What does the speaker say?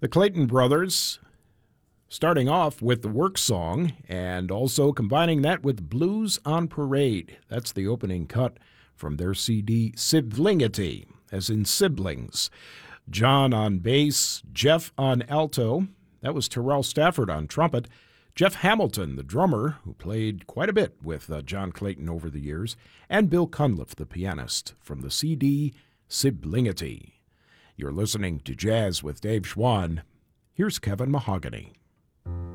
The Clayton Brothers, starting off with the work song and also combining that with Blues on Parade. That's the opening cut from their CD Siblingity, as in siblings. John on bass, Jeff on alto. That was Terrell Stafford on trumpet. Jeff Hamilton, the drummer, who played quite a bit with John Clayton over the years, and Bill Cunliffe, the pianist, from the CD Siblingity. You're listening to Jazz with Dave Schwann. Here's Kevin Mahogany.